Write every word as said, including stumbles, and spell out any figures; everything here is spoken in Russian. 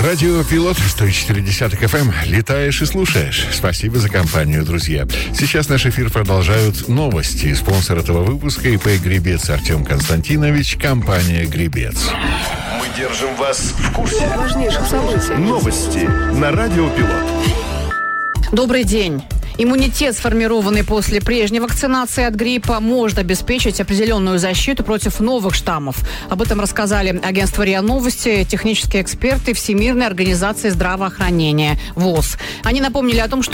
Радио Пилот сто четыре эф эм. Летаешь и слушаешь. Спасибо за компанию, друзья. Сейчас наш эфир продолжают новости. Спонсор этого выпуска ИП «Гребец» Артем Константинович, компания «Гребец». Мы держим вас в курсе важнейших событий. Новости на Радио Пилот. Добрый день. Иммунитет, сформированный после прежней вакцинации от гриппа, может обеспечить определенную защиту против новых штаммов. Об этом рассказали агентство РИА Новости, технические эксперты Всемирной организации здравоохранения ВОЗ. Они напомнили о том, что